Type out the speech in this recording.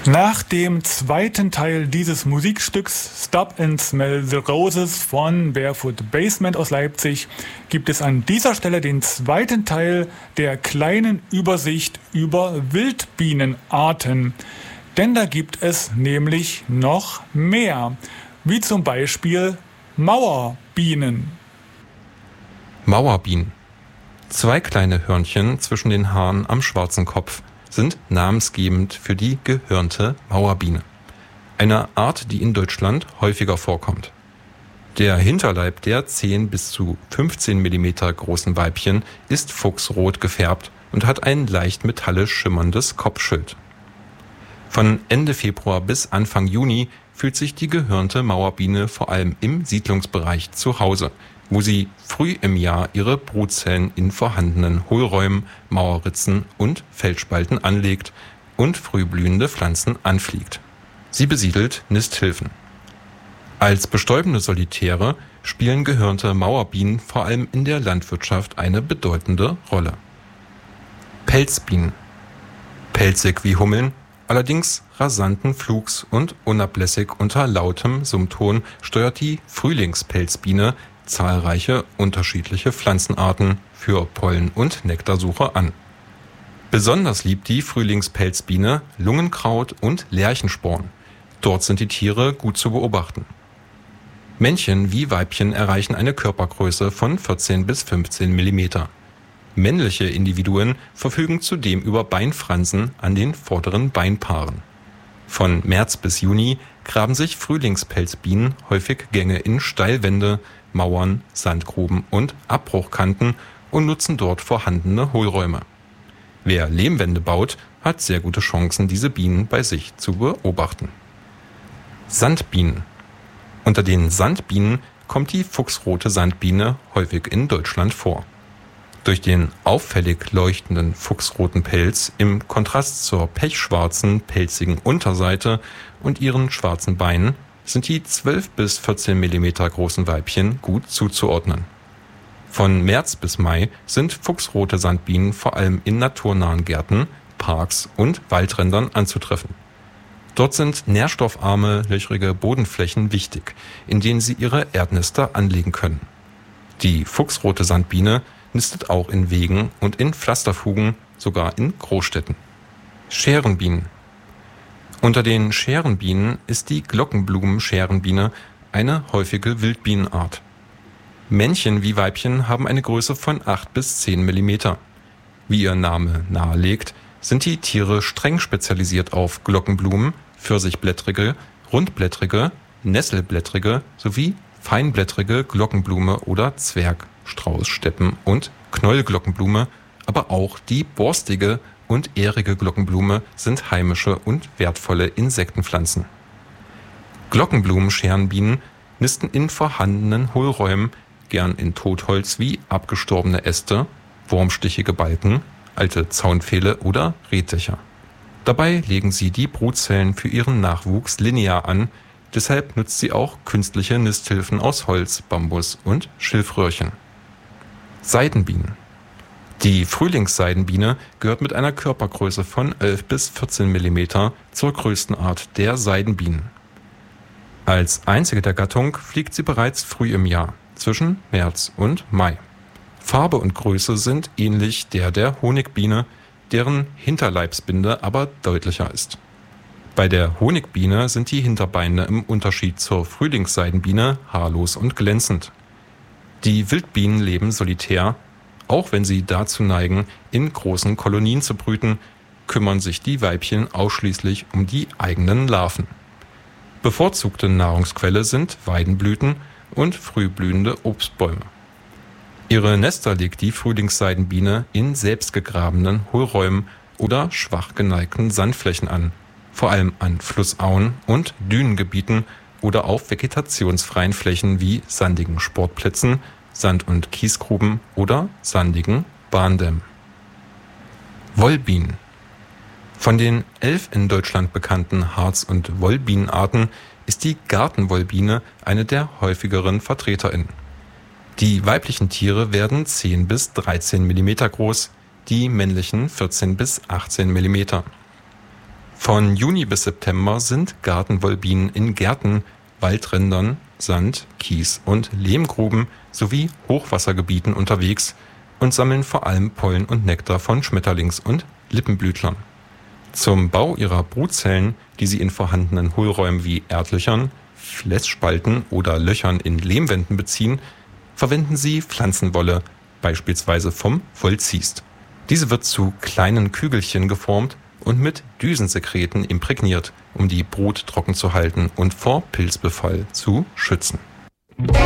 Nach dem zweiten Teil dieses Musikstücks Stop and Smell the Roses von Barefoot Basement aus Leipzig gibt es an dieser Stelle den zweiten Teil der kleinen Übersicht über Wildbienenarten. Denn da gibt es nämlich noch mehr, wie zum Beispiel Mauerbienen. Mauerbienen. 2 kleine Hörnchen zwischen den Haaren am schwarzen Kopf sind namensgebend für die gehörnte Mauerbiene, eine Art, die in Deutschland häufiger vorkommt. Der Hinterleib der 10 bis zu 15 mm großen Weibchen ist fuchsrot gefärbt und hat ein leicht metallisch schimmerndes Kopfschild. Von Ende Februar bis Anfang Juni fühlt sich die gehörnte Mauerbiene vor allem im Siedlungsbereich zu Hause, wo sie früh im Jahr ihre Brutzellen in vorhandenen Hohlräumen, Mauerritzen und Felsspalten anlegt und frühblühende Pflanzen anfliegt. Sie besiedelt Nisthilfen. Als bestäubende Solitäre spielen gehörnte Mauerbienen vor allem in der Landwirtschaft eine bedeutende Rolle. Pelzbienen. Pelzig wie Hummeln, allerdings rasanten Flugs und unablässig unter lautem Summton steuert die Frühlingspelzbiene zahlreiche unterschiedliche Pflanzenarten für Pollen- und Nektarsuche an. Besonders liebt die Frühlingspelzbiene Lungenkraut und Lerchensporn. Dort sind die Tiere gut zu beobachten. Männchen wie Weibchen erreichen eine Körpergröße von 14 bis 15 mm. Männliche Individuen verfügen zudem über Beinfransen an den vorderen Beinpaaren. Von März bis Juni graben sich Frühlingspelzbienen häufig Gänge in Steilwände, Mauern, Sandgruben und Abbruchkanten und nutzen dort vorhandene Hohlräume. Wer Lehmwände baut, hat sehr gute Chancen, diese Bienen bei sich zu beobachten. Sandbienen. Unter den Sandbienen kommt die fuchsrote Sandbiene häufig in Deutschland vor. Durch den auffällig leuchtenden fuchsroten Pelz im Kontrast zur pechschwarzen, pelzigen Unterseite und ihren schwarzen Beinen sind die 12 bis 14 mm großen Weibchen gut zuzuordnen. Von März bis Mai sind fuchsrote Sandbienen vor allem in naturnahen Gärten, Parks und Waldrändern anzutreffen. Dort sind nährstoffarme, löchrige Bodenflächen wichtig, in denen sie ihre Erdnester anlegen können. Die fuchsrote Sandbiene nistet auch in Wegen und in Pflasterfugen, sogar in Großstädten. Scherenbienen. Unter den Scherenbienen ist die Glockenblumen-Scherenbiene eine häufige Wildbienenart. Männchen wie Weibchen haben eine Größe von 8 bis 10 mm. Wie ihr Name nahelegt, sind die Tiere streng spezialisiert auf Glockenblumen, pfirsichblättrige, rundblättrige, nesselblättrige sowie feinblättrige Glockenblume oder Zwergstraußsteppen- und Knäuelglockenblume, aber auch die borstige und ährige Glockenblume sind heimische und wertvolle Insektenpflanzen. Glockenblumen-Scherenbienen nisten in vorhandenen Hohlräumen, gern in Totholz wie abgestorbene Äste, wurmstichige Balken, alte Zaunpfähle oder Rehdächer. Dabei legen sie die Brutzellen für ihren Nachwuchs linear an, deshalb nutzt sie auch künstliche Nisthilfen aus Holz, Bambus und Schilfröhrchen. Seidenbienen. Die Frühlingsseidenbiene gehört mit einer Körpergröße von 11 bis 14 mm zur größten Art der Seidenbienen. Als einzige der Gattung fliegt sie bereits früh im Jahr, zwischen März und Mai. Farbe und Größe sind ähnlich der Honigbiene, deren Hinterleibsbinde aber deutlicher ist. Bei der Honigbiene sind die Hinterbeine im Unterschied zur Frühlingsseidenbiene haarlos und glänzend. Die Wildbienen leben solitär. Auch wenn sie dazu neigen, in großen Kolonien zu brüten, kümmern sich die Weibchen ausschließlich um die eigenen Larven. Bevorzugte Nahrungsquelle sind Weidenblüten und frühblühende Obstbäume. Ihre Nester legt die Frühlingsseidenbiene in selbstgegrabenen Hohlräumen oder schwach geneigten Sandflächen an, vor allem an Flussauen und Dünengebieten oder auf vegetationsfreien Flächen wie sandigen Sportplätzen, Sand- und Kiesgruben oder sandigen Bahndämmen. Wollbienen. Von den 11 in Deutschland bekannten Harz- und Wollbienenarten ist die Gartenwollbiene eine der häufigeren VertreterInnen. Die weiblichen Tiere werden 10 bis 13 mm groß, die männlichen 14 bis 18 mm. Von Juni bis September sind Gartenwollbienen in Gärten, Waldrändern, Sand-, Kies- und Lehmgruben sowie Hochwassergebieten unterwegs und sammeln vor allem Pollen und Nektar von Schmetterlings- und Lippenblütlern. Zum Bau ihrer Brutzellen, die sie in vorhandenen Hohlräumen wie Erdlöchern, Fläschspalten oder Löchern in Lehmwänden beziehen, verwenden sie Pflanzenwolle, beispielsweise vom Wollziest. Diese wird zu kleinen Kügelchen geformt und mit Düsensekreten imprägniert, um die Brut trocken zu halten und vor Pilzbefall zu schützen.